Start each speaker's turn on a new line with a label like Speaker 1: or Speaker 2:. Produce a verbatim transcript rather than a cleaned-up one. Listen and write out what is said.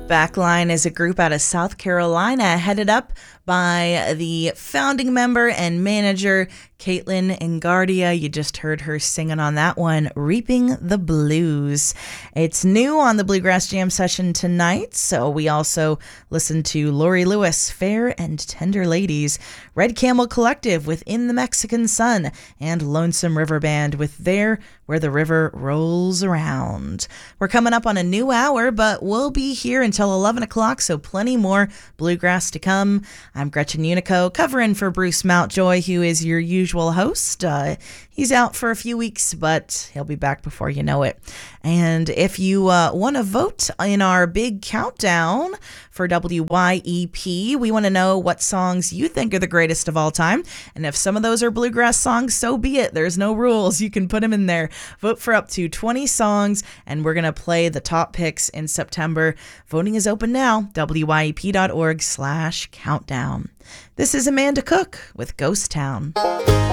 Speaker 1: Backline is a group out of South Carolina headed up by the founding member and manager, Caitlin Engardia. You just heard her singing on that one, Reaping the Blues. It's new on the Bluegrass Jam session tonight, so we also listened to Lori Lewis, Fair and Tender Ladies, Red Camel Collective with In the Mexican Sun, and Lonesome River Band with There Where the River Rolls Around. We're coming up on a new hour, but we'll be here until eleven o'clock, so plenty more bluegrass to come. I'm Gretchen Unico, covering for Bruce Mountjoy, who is your usual host. Uh, he's out for a few weeks, but he'll be back before you know it. And if you uh, want to vote in our big countdown for W Y E P, we want to know what songs you think are the greatest of all time. And if some of those are bluegrass songs, so be it. There's no rules. You can put them in there. Vote for up to twenty songs, and we're going to play the top picks in September. Voting is open now. W Y E P dot org slash countdown. This is Amanda Cook with Ghost Town.